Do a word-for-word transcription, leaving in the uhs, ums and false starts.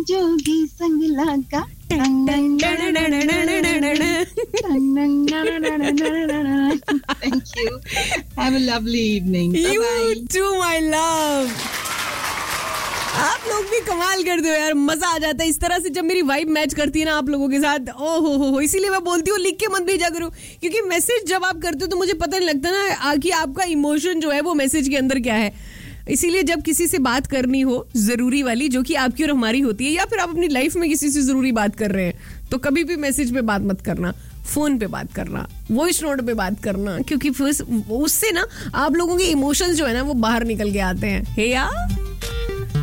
जोगी संग लागा. Thank you. Have a lovely evening. You Bye-bye. too, my love. आप लोग भी कमाल कर दो यार, मजा आ जाता है इस तरह से जब मेरी वाइब मैच करती है ना आप लोगों के साथ. ओ हो हो हो, इसीलिए मैं बोलती हूँ लिख के मत भेजा करो, क्योंकि मैसेज जब आप करते हो तो मुझे पता नहीं लगता ना कि आपका इमोशन जो है वो मैसेज के अंदर क्या है. इसीलिए जब किसी से बात करनी हो जरूरी वाली, जो कि आपकी और हमारी होती है, या फिर आप अपनी लाइफ में किसी से जरूरी बात कर रहे हैं, तो कभी भी मैसेज पे बात मत करना, फोन पे बात करना, वॉइस नोट पे बात करना, क्योंकि फिर उससे ना आप लोगों के इमोशंस जो है ना वो बाहर निकल के आते हैं. हे यार.